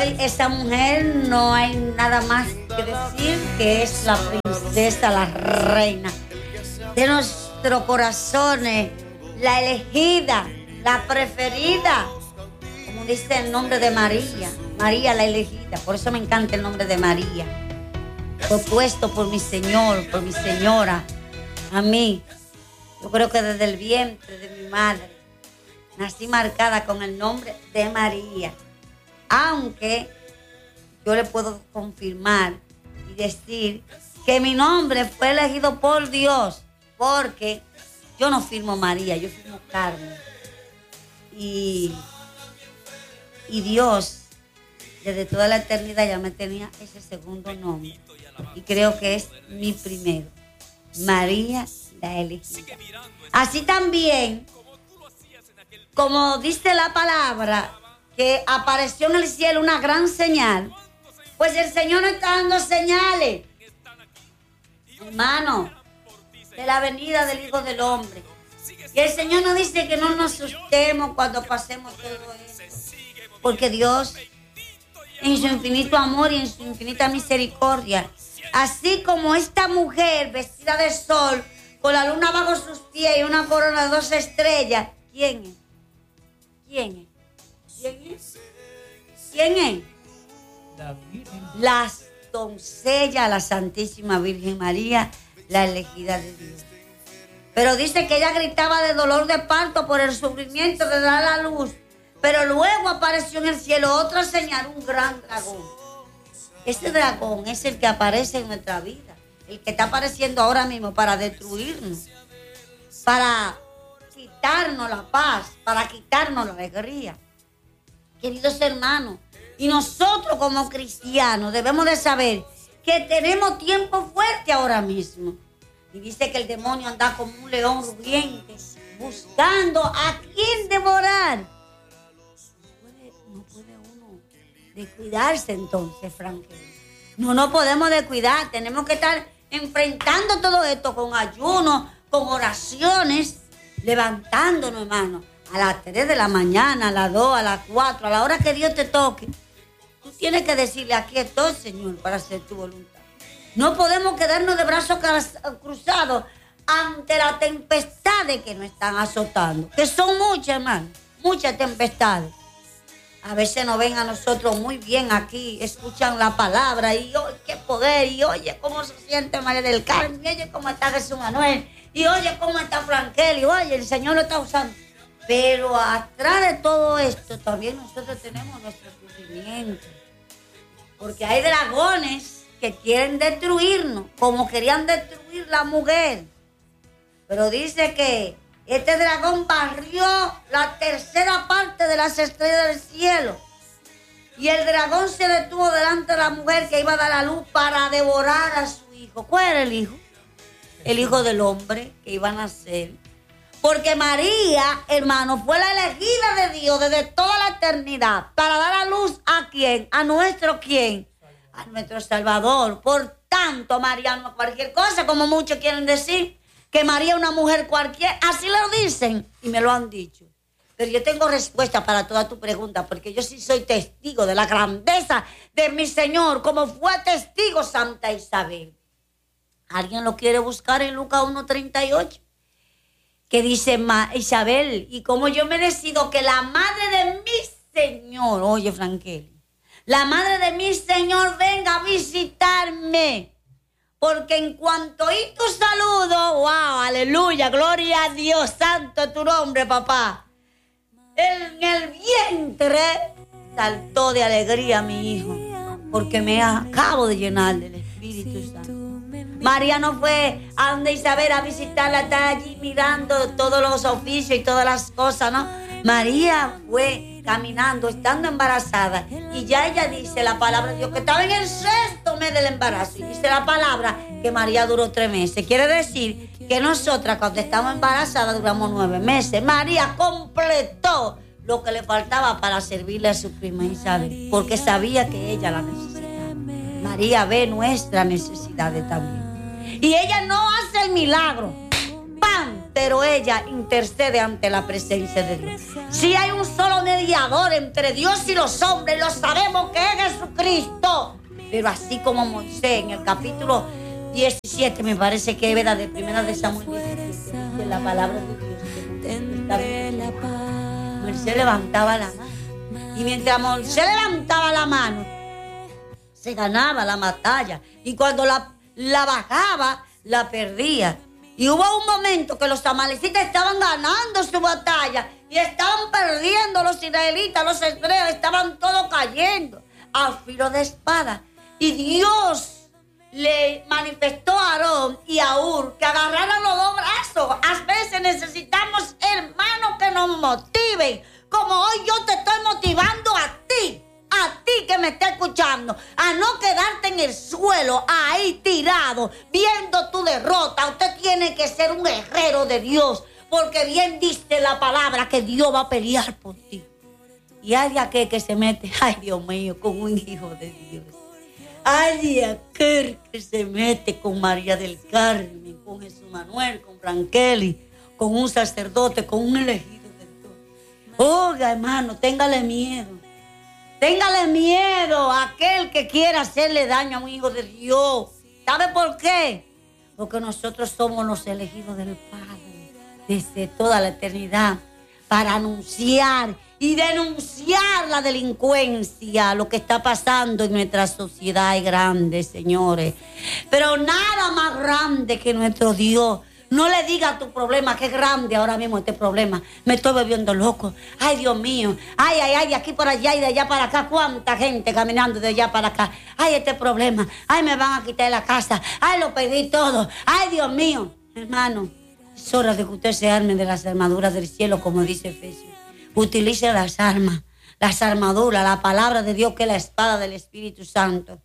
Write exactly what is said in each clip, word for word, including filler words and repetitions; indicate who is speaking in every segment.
Speaker 1: hoy esa mujer no hay nada más que decir que es la princesa, la reina de nuestros corazones, la elegida, la preferida, como dice el nombre de María, María la elegida. Por eso me encanta el nombre de María. Fue puesto por mi Señor, por mi señora, a mí. Yo creo que desde el vientre de mi madre nací marcada con el nombre de María. Aunque yo le puedo confirmar y decir que mi nombre fue elegido por Dios, porque yo no firmo María, yo firmo Carmen. Y, y Dios, desde toda la eternidad, ya me tenía ese segundo nombre. Y creo que es mi primero. María la elegida. Así también, como dice la palabra, que apareció en el cielo una gran señal, pues el Señor nos está dando señales, hermano, de la venida del Hijo del Hombre. Y el Señor nos dice que no nos asustemos cuando pasemos todo esto, porque Dios, en su infinito amor y en su infinita misericordia, así como esta mujer vestida de sol, con la luna bajo sus pies y una corona de dos estrellas, ¿quién es? ¿Quién es? ¿Quién es? ¿Quién es?
Speaker 2: La Virgen.
Speaker 1: Las doncellas, la Santísima Virgen María, la elegida de Dios. Pero dice que ella gritaba de dolor de parto por el sufrimiento de dar a la luz. Pero luego apareció en el cielo otra señal, un gran dragón. Ese dragón es el que aparece en nuestra vida, el que está apareciendo ahora mismo para destruirnos, para quitarnos la paz, para quitarnos la alegría. Queridos hermanos, y nosotros como cristianos debemos de saber que tenemos tiempo fuerte ahora mismo. Y dice que el demonio anda como un león rugiente, buscando a quién devorar. No puede, no puede uno descuidarse entonces, Franklin. No nos podemos descuidar, tenemos que estar enfrentando todo esto con ayuno, con oraciones, levantándonos, hermano, a las tres de la mañana, a las dos, a las cuatro, a la hora que Dios te toque. Tú tienes que decirle, aquí estoy, Señor, para hacer tu voluntad. No podemos quedarnos de brazos cruzados ante las tempestades que nos están azotando, que son muchas, hermano, muchas tempestades. A veces nos ven a nosotros muy bien aquí, escuchan la palabra y oye, qué poder, y oye cómo se siente María del Carmen, y oye cómo está Jesús Manuel, y oye cómo está Frankel, y oye, el Señor lo está usando. Pero atrás de todo esto también nosotros tenemos nuestro sufrimiento, porque hay dragones que quieren destruirnos, como querían destruir la mujer. Pero dice que este dragón barrió la tercera parte de las estrellas del cielo. Y el dragón se detuvo delante de la mujer que iba a dar a luz para devorar a su hijo. ¿Cuál era el hijo? El hijo del hombre que iba a nacer. Porque María, hermano, fue la elegida de Dios desde toda la eternidad para dar a luz a quién, a nuestro quién, a nuestro Salvador. Por tanto, María no es cualquier cosa, como muchos quieren decir, que María es una mujer cualquiera. Así lo dicen y me lo han dicho. Pero yo tengo respuesta para toda tu pregunta, porque yo sí soy testigo de la grandeza de mi Señor, como fue testigo Santa Isabel. ¿Alguien lo quiere buscar en Lucas uno treinta y ocho? Que dice Isabel, y como yo me decido que la madre de mi Señor, oye Frankel, la madre de mi Señor venga a visitarme, porque en cuanto oí tu saludo, wow, aleluya, gloria a Dios, santo tu nombre, papá. En el vientre saltó de alegría mi hijo, porque me acabo de llenar del Espíritu Santo. María no fue a donde Isabel a visitarla, está allí mirando todos los oficios y todas las cosas, ¿no? María fue caminando, estando embarazada, y ya ella dice la palabra de Dios que estaba en el sexto mes del embarazo, y dice la palabra que María duró tres meses. Quiere decir que nosotras cuando estamos embarazadas duramos nueve meses. María completó lo que le faltaba para servirle a su prima Isabel, porque sabía que ella la necesitaba. María ve nuestras necesidades también. Y ella no hace el milagro, ¡pam!, pero ella intercede ante la presencia de Dios. Si hay un solo mediador entre Dios y los hombres, lo sabemos que es Jesucristo. Pero así como Moisés en el capítulo diecisiete, me parece que es verdad, de primera de Samuel diecisiete, de la palabra de Dios, que Moisés levantaba la mano. Y mientras Moisés levantaba la mano, se ganaba la batalla. Y cuando la, la bajaba, la perdía. Y hubo un momento que los amalecitas estaban ganando su batalla y estaban perdiendo los israelitas, los hebreos, estaban todos cayendo a filo de espada. Y Dios le manifestó a Aarón y a Hur que agarraran los dos brazos. A veces necesitamos hermanos que nos motiven, como hoy yo te estoy motivando a ti. A ti que me está escuchando, a no quedarte en el suelo, ahí tirado, viendo tu derrota. Usted tiene que ser un guerrero de Dios, porque bien dice la palabra que Dios va a pelear por ti. Y hay aquel que se mete, ay Dios mío, con un hijo de Dios. Hay aquel que se mete con María del Carmen, con Jesús Manuel, con Frankeli, con un sacerdote, con un elegido de Dios. Oiga, hermano, téngale miedo. Téngale miedo a aquel que quiera hacerle daño a un hijo de Dios. ¿Sabe por qué? Porque nosotros somos los elegidos del Padre desde toda la eternidad para anunciar y denunciar la delincuencia, lo que está pasando en nuestra sociedad es grande, señores. Pero nada más grande que nuestro Dios. No le digas a tu problema que es grande ahora mismo este problema. Me estoy volviendo loco. Ay, Dios mío. Ay, ay, ay, de aquí para allá y de allá para acá. ¿Cuánta gente caminando de allá para acá? Ay, este problema. Ay, me van a quitar la casa. Ay, lo pedí todo. Ay, Dios mío. Hermano, es hora de que usted se arme de las armaduras del cielo, como dice Efesios. Utilice las armas, las armaduras, la palabra de Dios que es la espada del Espíritu Santo.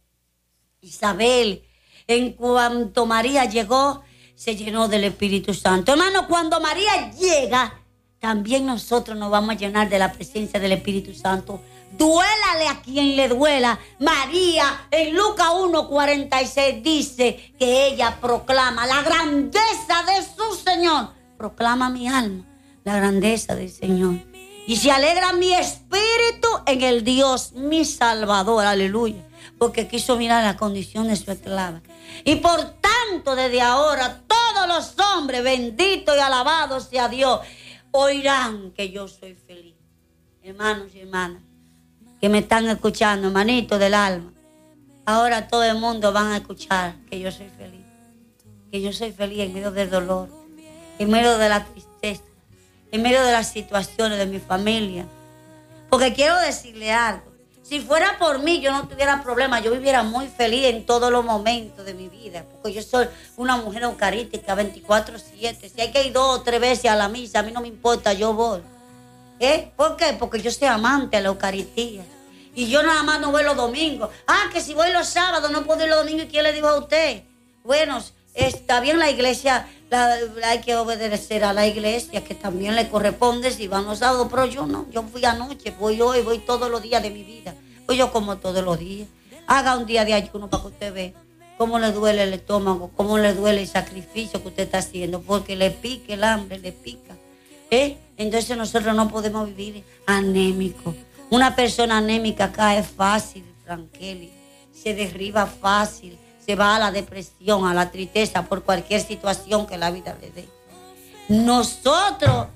Speaker 1: Isabel, en cuanto María llegó, se llenó del Espíritu Santo. Hermano, cuando María llega, también nosotros nos vamos a llenar de la presencia del Espíritu Santo. Duélale a quien le duela. María, en Lucas uno cuarenta y seis, dice que ella proclama la grandeza de su Señor. Proclama mi alma la grandeza del Señor. Y se alegra mi espíritu en el Dios, mi Salvador. Aleluya. Porque quiso mirar la condición de su esclava. Y por tanto, desde ahora, todos los hombres, benditos y alabados sea Dios, oirán que yo soy feliz. Hermanos y hermanas, que me están escuchando, hermanitos del alma, ahora todo el mundo van a escuchar que yo soy feliz. Que yo soy feliz en medio del dolor, en medio de la tristeza, en medio de las situaciones de mi familia. Porque quiero decirle algo. Si fuera por mí, yo no tuviera problema. Yo viviera muy feliz en todos los momentos de mi vida. Porque yo soy una mujer eucarística veinticuatro siete. Si hay que ir dos o tres veces a la misa, a mí no me importa, yo voy. ¿Eh? ¿Por qué? Porque yo soy amante de la Eucaristía. Y yo nada más no voy los domingos. Ah, que si voy los sábados, no puedo ir los domingos. ¿Y quién le dijo a usted? Bueno, está bien la iglesia, la, la hay que obedecer a la iglesia, que también le corresponde si van los sábados, pero yo no, yo fui anoche, voy hoy, voy todos los días de mi vida, voy yo como todos los días. Haga un día de ayuno para que usted vea cómo le duele el estómago, cómo le duele el sacrificio que usted está haciendo, porque le pica el hambre, le pica. ¿Eh? Entonces nosotros no podemos vivir anémicos. Una persona anémica cae fácil, Frankeli, se derriba fácil, se va a la depresión, a la tristeza por cualquier situación que la vida le dé. Nosotros,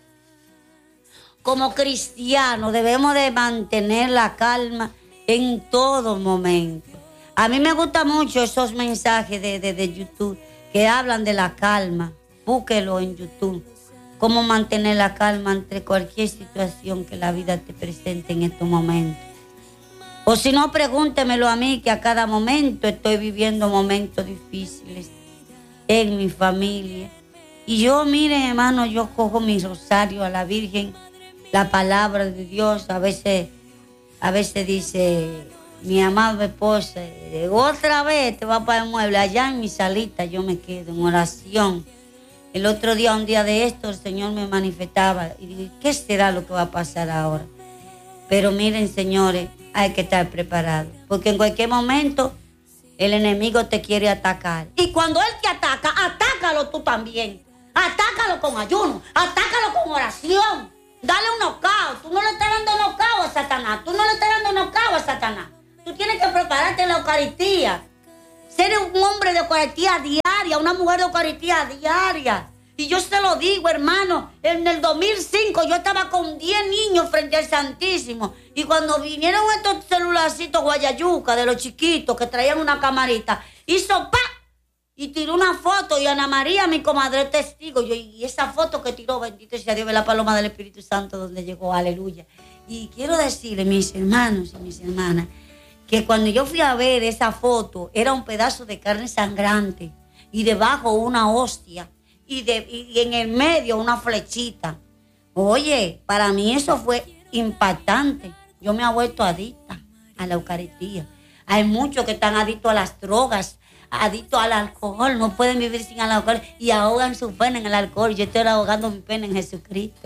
Speaker 1: como cristianos, debemos de mantener la calma en todo momento. A mí me gustan mucho esos mensajes de, de, de YouTube que hablan de la calma. Búsquelo en YouTube. Cómo mantener la calma ante cualquier situación que la vida te presente en estos momentos. O si no, pregúntemelo a mí, que a cada momento estoy viviendo momentos difíciles en mi familia. Y yo, miren, hermano, yo cojo mi rosario a la Virgen, la palabra de Dios. A veces, a veces dice mi amado esposa, otra vez te va para el mueble. Allá en mi salita yo me quedo en oración. El otro día, un día de esto, el Señor me manifestaba y dije, ¿qué será lo que va a pasar ahora? Pero miren, señores, hay que estar preparados, porque en cualquier momento el enemigo te quiere atacar. Y cuando él te ataca, atácalo tú también. Atácalo con ayuno, atácalo con oración. Dale un knockout. Tú no le estás dando knockout a Satanás. Tú no le estás dando knockout a Satanás. Tú tienes que prepararte en la Eucaristía. Ser un hombre de Eucaristía diaria, una mujer de Eucaristía diaria. Y yo se lo digo, hermano, en el dos mil cinco yo estaba con diez niños frente al Santísimo. Y cuando vinieron estos celularcitos guayayuca de los chiquitos que traían una camarita, hizo ¡pa! Y tiró una foto y Ana María, mi comadre, es testigo. Yo, y esa foto que tiró, bendito sea Dios, ve la paloma del Espíritu Santo donde llegó, aleluya. Y quiero decirle, mis hermanos y mis hermanas, que cuando yo fui a ver esa foto, era un pedazo de carne sangrante y debajo una hostia y, de, y en el medio una flechita. Oye, para mí eso fue impactante. Yo me he vuelto adicta a la Eucaristía. Hay muchos que están adictos a las drogas, adictos al alcohol, no pueden vivir sin el alcohol y ahogan su pena en el alcohol. Yo estoy ahogando mi pena en Jesucristo.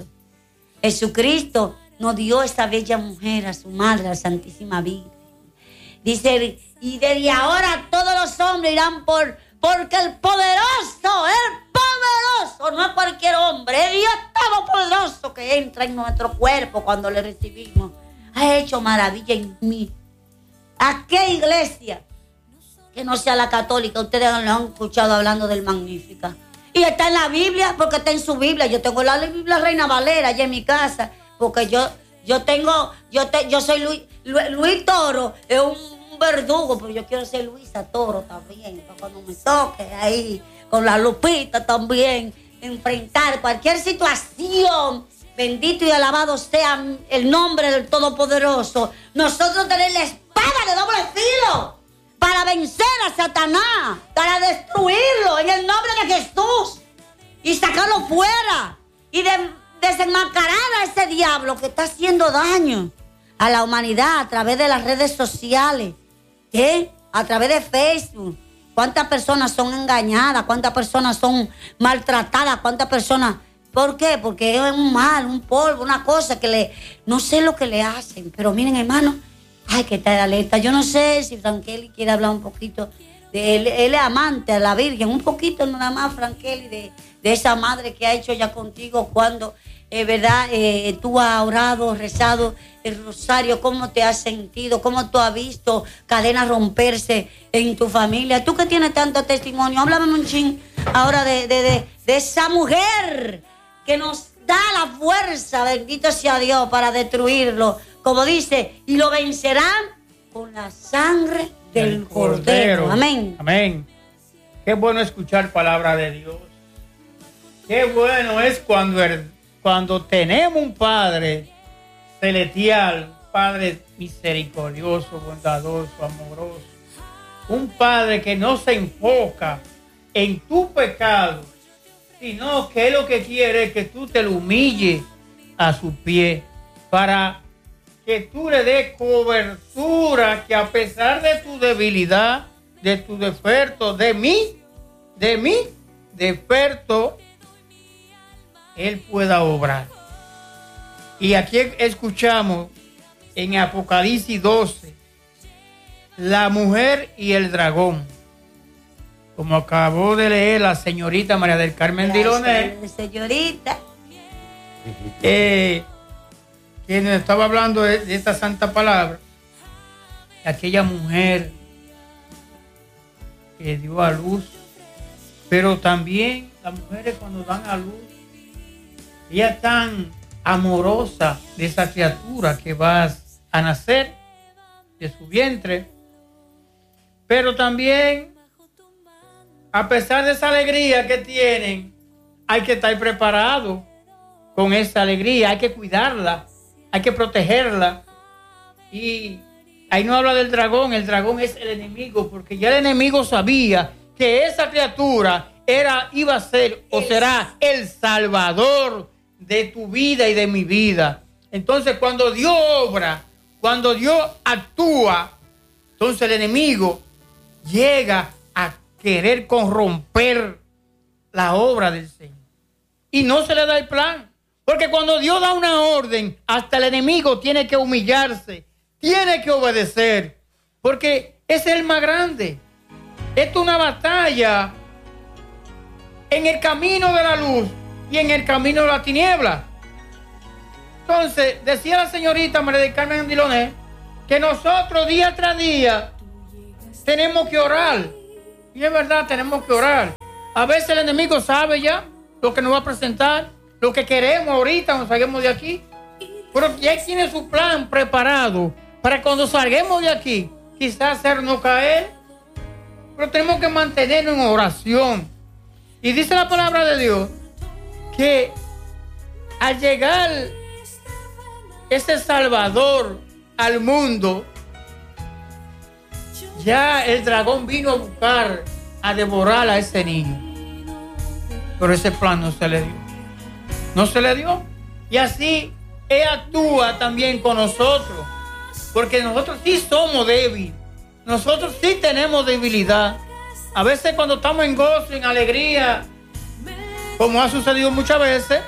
Speaker 1: Jesucristo nos dio esta bella mujer, a su madre, la Santísima Virgen. Dice, y desde ahora todos los hombres irán por, porque el poderoso, el poderoso, no es cualquier hombre, es Dios todopoderoso que entra en nuestro cuerpo cuando le recibimos, ha hecho maravilla en mí. ¿A qué iglesia que no sea la católica ustedes lo han escuchado hablando del Magnífica? Y está en la Biblia, porque está en su Biblia. Yo tengo la Biblia Reina Valera allá en mi casa, porque yo, yo tengo, yo, te, yo soy Luis, Luis, Luis Toro, es un verdugo, pero yo quiero ser Luisa Toro también, para cuando me toque ahí, con la Lupita también, enfrentar cualquier situación. Bendito y alabado sea el nombre del Todopoderoso. Nosotros tenemos la espada de doble filo para vencer a Satanás, para destruirlo en el nombre de Jesús y sacarlo fuera y de, desenmascarar a ese diablo que está haciendo daño a la humanidad a través de las redes sociales, ¿eh? A través de Facebook. ¿Cuántas personas son engañadas? ¿Cuántas personas son maltratadas? ¿Cuántas personas? ¿Por qué? Porque es un mal, un polvo, una cosa que le... No sé lo que le hacen, pero miren, hermano, hay que estar alerta. Yo no sé si Frankeli quiere hablar un poquito de él. Él es amante de la Virgen, un poquito nada más, Frankeli, de, de esa madre que ha hecho ya contigo cuando, eh, ¿verdad? Eh, tú has orado, rezado el rosario. ¿Cómo te has sentido? ¿Cómo tú has visto cadenas romperse en tu familia? Tú que tienes tanto testimonio, háblame un chin ahora de, de, de, de esa mujer que nos da la fuerza, bendito sea Dios, para destruirlo. Como dice, y lo vencerán con la sangre del
Speaker 2: el
Speaker 1: Cordero.
Speaker 2: Cordero.
Speaker 1: Amén.
Speaker 2: Amén. Qué bueno escuchar palabra de Dios. Qué bueno es cuando, el, cuando tenemos un Padre celestial, Padre misericordioso, bondadoso, amoroso. Un Padre que no se enfoca en tu pecado, sino que Él lo que quiere es que tú te lo humilles a su pie para que tú le des cobertura, que a pesar de tu debilidad, de tu defecto, de mí, de mí, defecto, Él pueda obrar. Y aquí escuchamos en Apocalipsis doce, la mujer y el dragón. Como acabó de leer la señorita María del Carmen Diloné.
Speaker 1: Señorita.
Speaker 2: Eh, que nos estaba hablando de, de esta santa palabra, aquella mujer que dio a luz, pero también las mujeres cuando dan a luz, ellas están amorosas de esa criatura que va a nacer de su vientre, pero también a pesar de esa alegría que tienen, hay que estar preparado con esa alegría, hay que cuidarla, hay que protegerla. Y ahí no habla del dragón, el dragón es el enemigo, porque ya el enemigo sabía que esa criatura era, iba a ser o será el salvador de tu vida y de mi vida. Entonces cuando Dios obra, cuando Dios actúa, entonces el enemigo llega a querer corromper la obra del Señor. Y no se le da el plan. Porque cuando Dios da una orden, hasta el enemigo tiene que humillarse, tiene que obedecer, porque es el más grande. Esto es una batalla en el camino de la luz y en el camino de la tiniebla. Entonces, decía la señorita María del Carmen Andiloné que nosotros día tras día tenemos que orar. Y es verdad, tenemos que orar. A veces el enemigo sabe ya lo que nos va a presentar, lo que queremos ahorita cuando salgamos de aquí. Pero ya tiene su plan preparado para cuando salgamos de aquí, quizás hacernos caer. Pero tenemos que mantenernos en oración. Y dice la palabra de Dios que al llegar ese Salvador al mundo, ya el dragón vino a buscar, a devorar a ese niño. Pero ese plan no se le dio. No se le dio. Y así Él actúa también con nosotros. Porque nosotros sí somos débiles. Nosotros sí tenemos debilidad. A veces cuando estamos en gozo, en alegría, como ha sucedido muchas veces,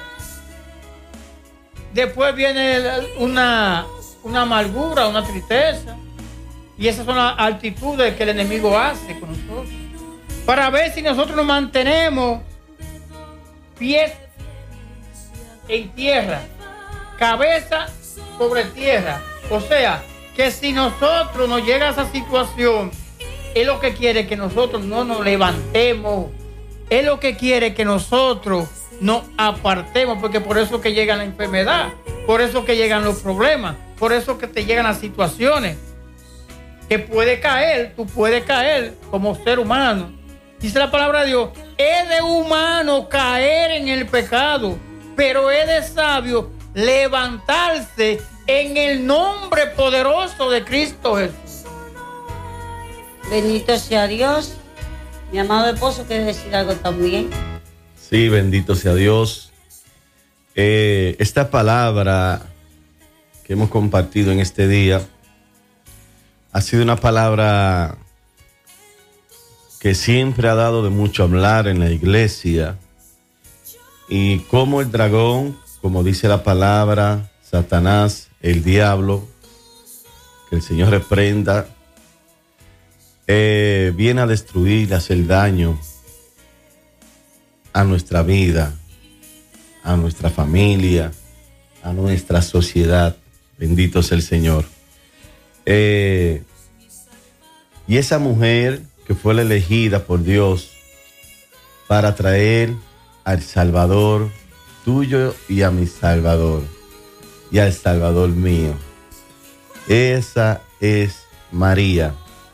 Speaker 2: después viene una, una amargura, una tristeza. Y esas son las actitudes que el enemigo hace con nosotros. Para ver si nosotros nos mantenemos pies en tierra, cabeza sobre tierra. O sea, que si nosotros nos llega a esa situación, Él lo que quiere que nosotros no nos levantemos. Él lo que quiere que nosotros nos apartemos, porque por eso que llega la enfermedad, por eso que llegan los problemas, por eso que te llegan las situaciones. Que puede caer, tú puedes caer como ser humano. Dice la palabra de Dios, es de humano caer en el pecado, pero es de sabio levantarse en el nombre poderoso de Cristo Jesús.
Speaker 1: Bendito sea Dios. Mi amado esposo quiere decir algo también.
Speaker 3: Sí, bendito sea Dios. Eh, esta palabra que hemos compartido en este día ha sido una palabra que siempre ha dado de mucho hablar en la iglesia. Y como el dragón, como dice la palabra, Satanás, el diablo, que el Señor reprenda, eh, viene a destruir, a hacer daño a nuestra vida, a nuestra familia, a nuestra sociedad. Bendito sea el Señor. Eh, y esa mujer que fue la elegida por Dios para traer al Salvador tuyo y a mi Salvador y al Salvador mío, esa es María.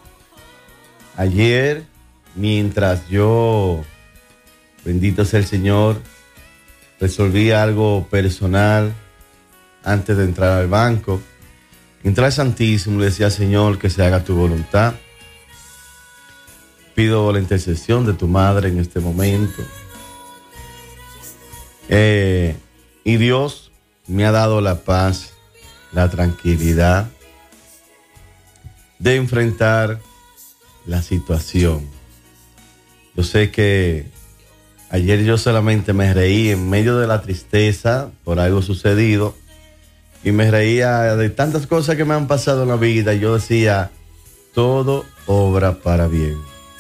Speaker 3: Ayer, mientras yo, bendito sea el Señor, resolví algo personal antes de entrar al banco, entré al Santísimo y le decía, Señor, que se haga tu voluntad. Pido la intercesión de tu madre en este momento. Eh, y Dios me ha dado la paz, la tranquilidad de enfrentar la situación. Yo sé que ayer yo solamente me reí en medio de la tristeza por algo sucedido. Y me reía de tantas cosas que me han pasado en la vida. Y yo decía, todo obra para bien.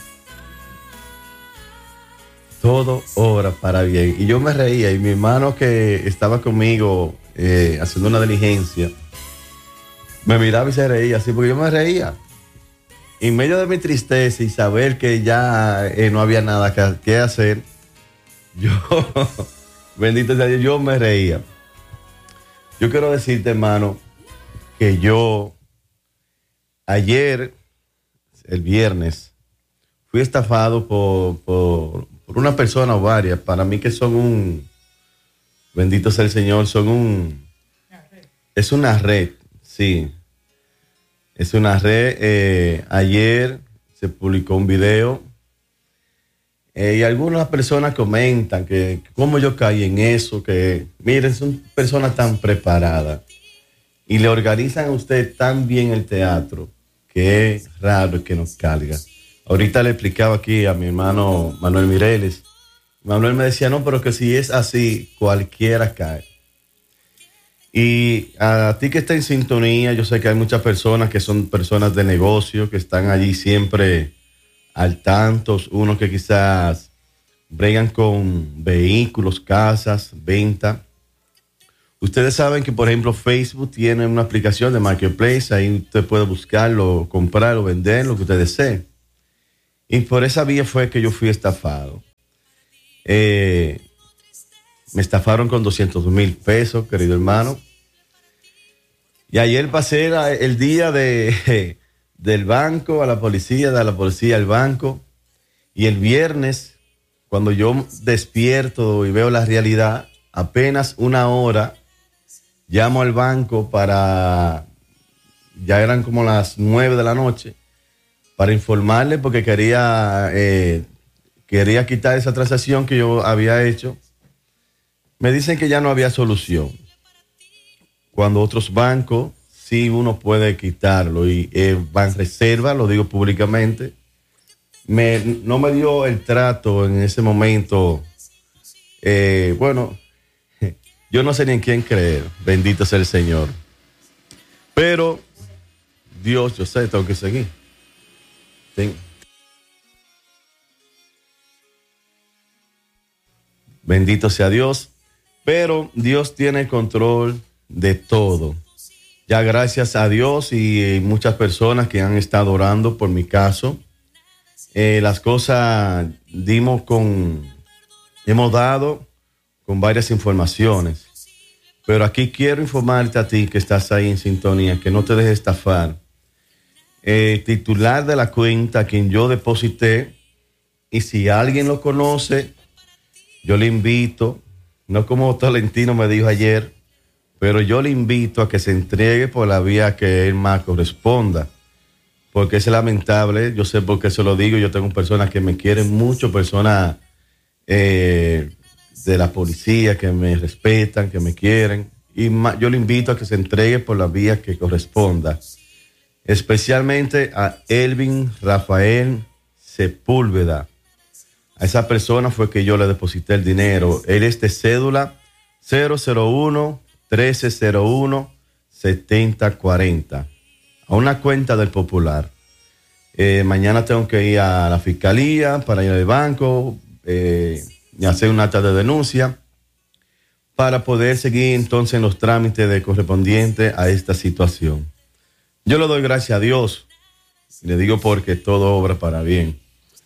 Speaker 3: Todo obra para bien. Y yo me reía. Y mi hermano que estaba conmigo eh, haciendo una diligencia, me miraba y se reía así, porque yo me reía. En medio de mi tristeza y saber que ya eh, no había nada que, que hacer, yo, bendito sea Dios, yo me reía. Yo quiero decirte, hermano, que yo ayer, el viernes, fui estafado por, por, por una persona o varias, para mí que son un, bendito sea el Señor, son un, es una red, sí, es una red. Eh, ayer se publicó un video eh, y algunas personas comentan que cómo yo caí en eso, que miren, son personas tan preparadas y le organizan a usted tan bien el teatro que es raro que nos carga. Ahorita le explicaba aquí a mi hermano Manuel Mireles. Manuel me decía, no, pero que si es así, cualquiera cae. Y a ti que está en sintonía, yo sé que hay muchas personas que son personas de negocio, que están allí siempre al tanto, unos que quizás bregan con vehículos, casas, venta. Ustedes saben que, por ejemplo, Facebook tiene una aplicación de Marketplace, ahí usted puede buscarlo, comprarlo, vender, lo que usted desee. Y por esa vía fue que yo fui estafado. Eh, me estafaron con doscientos mil pesos, querido hermano. Y ayer pasé el día de, del banco a la policía, de la policía al banco. Y el viernes, cuando yo despierto y veo la realidad, apenas una hora, llamo al banco para, ya eran como las nueve de la noche, para informarle porque quería, eh, quería quitar esa transacción que yo había hecho. Me dicen que ya no había solución. Cuando otros bancos, sí uno puede quitarlo. Y eh, Banreserva, lo digo públicamente, me, no me dio el trato en ese momento. Eh, bueno, yo no sé ni en quién creer. Bendito sea el Señor. Pero Dios, yo sé, tengo que seguir. Ten- Bendito sea Dios. Pero Dios tiene control de todo. Ya gracias a Dios y muchas personas que han estado orando por mi caso, eh, las cosas dimos con, hemos dado con varias informaciones. Pero aquí quiero informarte a ti que estás ahí en sintonía, que no te dejes estafar. Eh, titular de la cuenta a quien yo deposité, y si alguien lo conoce, yo le invito, no como Tolentino me dijo ayer, pero yo le invito a que se entregue por la vía que él más corresponda, porque es lamentable, yo sé por qué se lo digo, yo tengo personas que me quieren mucho, personas eh, de la policía que me respetan, que me quieren, y más, yo le invito a que se entregue por la vía que corresponda, especialmente a Elvin Rafael Sepúlveda. A esa persona fue que yo le deposité el dinero. Él es de cédula cero cero uno, trece cero uno, setenta cuarenta. A una cuenta del Popular. Eh, mañana tengo que ir a la fiscalía para ir al banco eh, y hacer un acta de denuncia para poder seguir entonces en los trámites de correspondientes a esta situación. Yo le doy gracias a Dios. Y le digo porque todo obra para bien.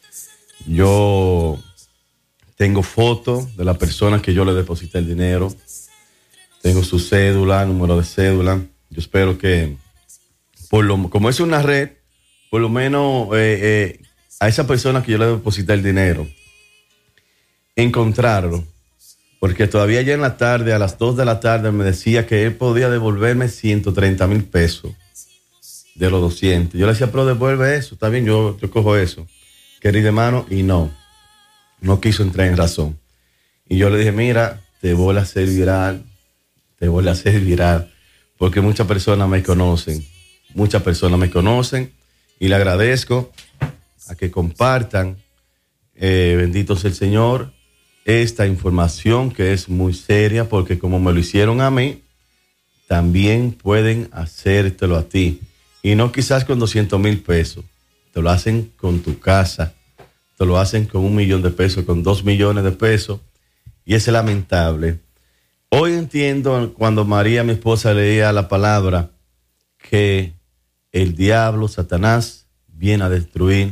Speaker 3: Yo tengo fotos de la persona que yo le deposité el dinero. Tengo su cédula, número de cédula. Yo espero que, por lo, como es una red, por lo menos eh, eh, a esa persona que yo le deposité el dinero, encontrarlo. Porque todavía ya en la tarde, a las dos de la tarde, me decía que él podía devolverme ciento treinta mil pesos de los doscientos. Yo le decía, pero devuelve eso, está bien, yo, yo cojo eso, querido hermano, y no, no quiso entrar en razón. Y yo le dije, mira, te voy a hacer viral, te voy a hacer viral, porque muchas personas me conocen, muchas personas me conocen, y le agradezco a que compartan, eh, bendito sea el Señor, esta información que es muy seria, porque como me lo hicieron a mí, también pueden hacértelo a ti. Y no quizás con doscientos mil pesos, te lo hacen con tu casa, te lo hacen con un millón de pesos, con dos millones de pesos, y es lamentable. Hoy entiendo cuando María, mi esposa, leía la palabra, que el diablo, Satanás, viene a destruir.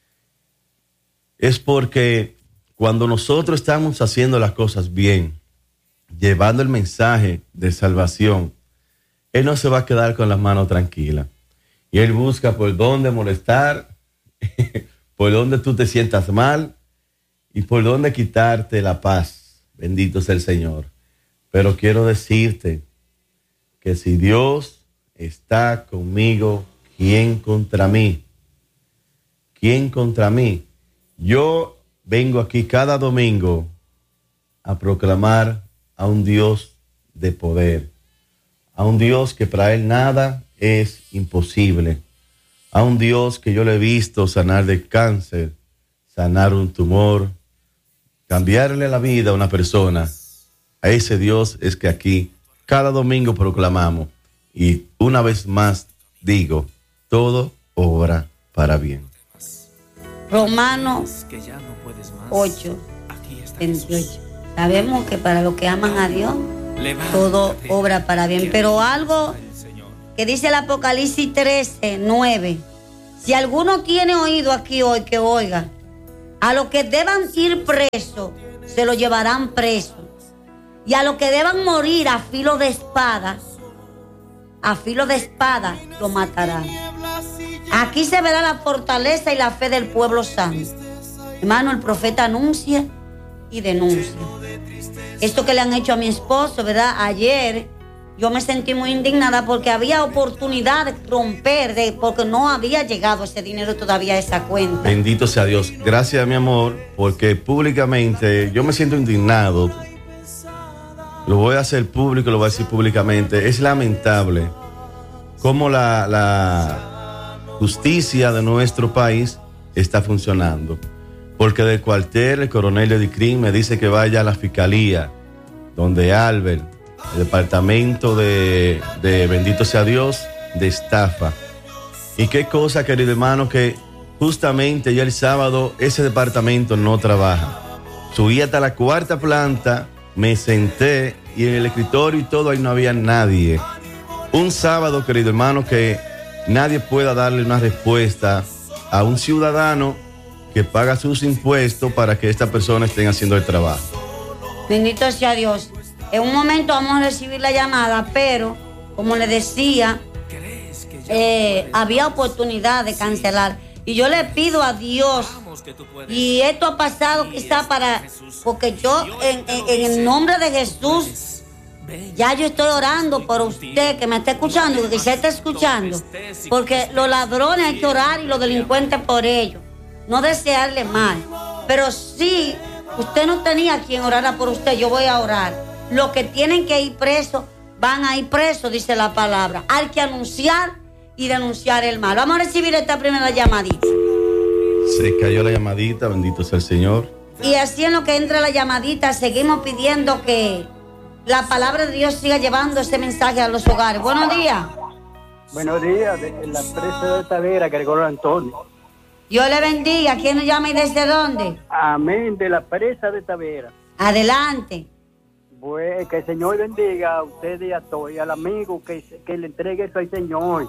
Speaker 3: Es porque cuando nosotros estamos haciendo las cosas bien, llevando el mensaje de salvación, él no se va a quedar con las manos tranquilas. Y él busca por dónde molestar, por dónde tú te sientas mal y por dónde quitarte la paz. Bendito sea el Señor. Pero quiero decirte que si Dios está conmigo, ¿quién contra mí? ¿Quién contra mí? Yo vengo aquí cada domingo a proclamar a un Dios de poder, a un Dios que para él nada es imposible, a un Dios que yo le he visto sanar de cáncer, sanar un tumor, cambiarle la vida a una persona. A ese Dios es que aquí cada domingo proclamamos, y una vez más digo, todo obra para bien.
Speaker 1: Romanos ocho, veintiocho. Sabemos que para los que aman a Dios, todo obra para bien. Pero algo que dice el Apocalipsis trece, nueve. Si alguno tiene oído aquí hoy, que oiga. A los que deban ir presos, se lo llevarán preso. Y a los que deban morir a filo de espada, a filo de espada, lo matarán. Aquí se verá la fortaleza y la fe del pueblo santo. Hermano, el profeta anuncia y denuncia. Esto que le han hecho a mi esposo, ¿verdad? Ayer yo me sentí muy indignada porque había oportunidad de romper, de, porque no había llegado ese dinero todavía a esa cuenta.
Speaker 3: Bendito sea Dios. Gracias, mi amor, porque públicamente yo me siento indignado. Lo voy a hacer público, lo voy a decir públicamente. Es lamentable cómo la, la justicia de nuestro país está funcionando. Porque del cuartel, el coronel de DICRIM me dice que vaya a la fiscalía, donde Albert, el departamento de, de bendito sea Dios, de estafa. Y qué cosa, querido hermano, que justamente ya el sábado ese departamento no trabaja. Subí hasta la cuarta planta, me senté y en el escritorio y todo, ahí no había nadie. Un sábado, querido hermano, que nadie pueda darle una respuesta a un ciudadano que paga sus impuestos para que esta persona esté haciendo el trabajo.
Speaker 1: Bendito sea Dios. En un momento vamos a recibir la llamada, pero como le decía, eh, había oportunidad de cancelar. Y yo le pido a Dios, y esto ha pasado quizá para, porque yo en, en, en el nombre de Jesús, ya yo estoy orando por usted que me está escuchando, que quizá está escuchando, porque los ladrones hay que orar y los delincuentes por ellos. No desearle mal, pero si usted no tenía quien orara por usted, yo voy a orar. Los que tienen que ir presos, van a ir presos, dice la palabra. Hay que anunciar y denunciar el mal. Vamos a recibir esta primera llamadita.
Speaker 3: Se cayó la llamadita, bendito sea el Señor.
Speaker 1: Y así en lo que entra la llamadita, seguimos pidiendo que la palabra de Dios siga llevando ese mensaje a los hogares. Buenos días.
Speaker 4: Buenos días, de la presa de Tavera, Gregorio Antonio.
Speaker 1: Dios le bendiga. ¿Quién nos llama y desde dónde?
Speaker 4: Amén, de la presa de Tavera.
Speaker 1: Adelante.
Speaker 4: Pues que el Señor bendiga a ustedes y a todos, y al amigo que, que le entregue eso al Señor,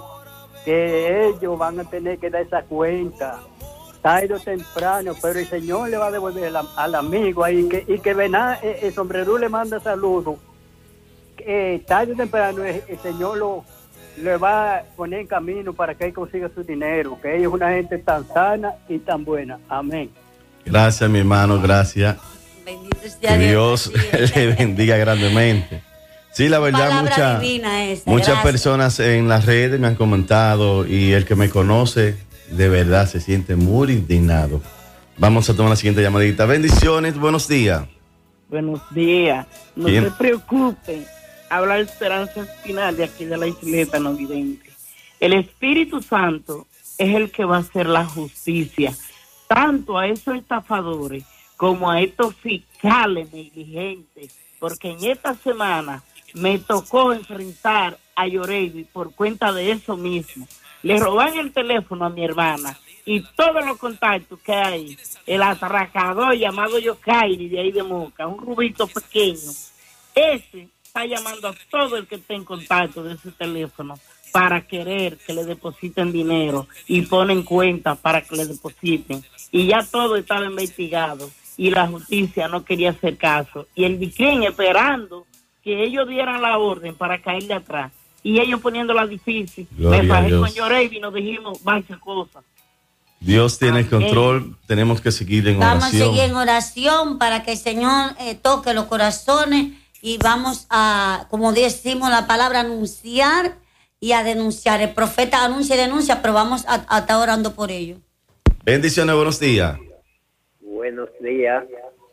Speaker 4: que ellos van a tener que dar esa cuenta, tarde o temprano, pero el Señor le va a devolver al, al amigo ahí, que, y que Bená, el, el sombrero le manda saludos, que tarde o temprano el, el Señor lo le va a poner en camino para que él consiga su dinero, que ella es una gente tan sana y tan buena. Amén.
Speaker 3: Gracias, mi hermano, gracias.
Speaker 1: Bendito sea
Speaker 3: que Dios, Dios le bendiga grandemente. Sí, la verdad, mucha, esa, muchas gracias. Personas en las redes me han comentado y el que me conoce de verdad se siente muy indignado. Vamos a tomar la siguiente llamadita. Bendiciones, buenos días.
Speaker 5: Buenos días. No
Speaker 3: ¿Quién?
Speaker 5: se preocupen. Habla Esperanza Espinal de aquí de la isleta no vidente. El Espíritu Santo es el que va a hacer la justicia, tanto a esos estafadores como a estos fiscales negligentes, porque en esta semana me tocó enfrentar a Yorevi por cuenta de eso mismo. Le roban el teléfono a mi hermana y todos los contactos que hay, el atracador llamado Yokairi de ahí de Moca, un rubito pequeño, ese está llamando a todo el que esté en contacto de ese teléfono para querer que le depositen dinero y ponen cuenta para que le depositen. Y ya todo estaba investigado y la justicia no quería hacer caso. Y el DICRIM esperando que ellos dieran la orden para caerle atrás. Y ellos poniéndola difícil.
Speaker 3: Gloria
Speaker 5: Me bajé con
Speaker 3: Dios.
Speaker 5: Yorevi y nos dijimos varias cosas.
Speaker 3: Dios tiene
Speaker 5: Amén.
Speaker 3: el control, tenemos que seguir en
Speaker 1: Vamos
Speaker 3: oración.
Speaker 1: a seguir en oración para que el Señor eh, toque los corazones y vamos a, como decimos la palabra, anunciar y a denunciar. El profeta anuncia y denuncia, pero vamos a, a estar orando por ello.
Speaker 3: Bendiciones, buenos días.
Speaker 6: Buenos días.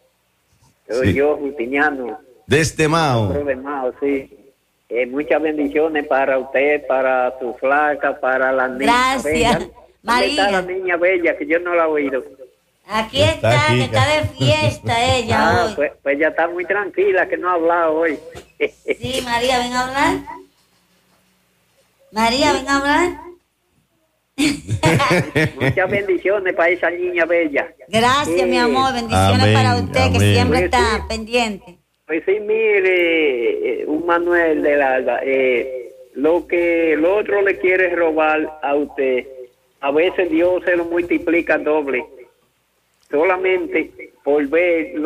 Speaker 6: Soy
Speaker 3: Sí.
Speaker 6: yo, Justiniano.
Speaker 3: Desde Mao.
Speaker 6: De Mao, sí. Eh, muchas bendiciones para usted, para su flaca, para la niña
Speaker 1: Gracias,
Speaker 6: bella. ¿Dónde
Speaker 1: María.
Speaker 6: está la niña bella que yo no la he oído?
Speaker 1: Aquí
Speaker 3: Está
Speaker 1: está,
Speaker 3: aquí,
Speaker 1: que está de fiesta ella
Speaker 6: Ah,
Speaker 1: hoy.
Speaker 6: pues, pues ya está muy tranquila, que no ha hablado hoy.
Speaker 1: Sí, María, ven a hablar. María, ven a hablar.
Speaker 6: Muchas bendiciones para esa niña bella.
Speaker 1: Gracias,
Speaker 6: Sí.
Speaker 1: mi amor. Bendiciones
Speaker 3: Amén,
Speaker 1: para usted, que
Speaker 3: amén.
Speaker 1: siempre
Speaker 6: Pues
Speaker 1: está
Speaker 6: sí.
Speaker 1: pendiente.
Speaker 6: Pues sí, mire, eh, un Manuel del Alba, eh, lo que el otro le quiere robar a usted, a veces Dios se lo multiplica doble, solamente por ver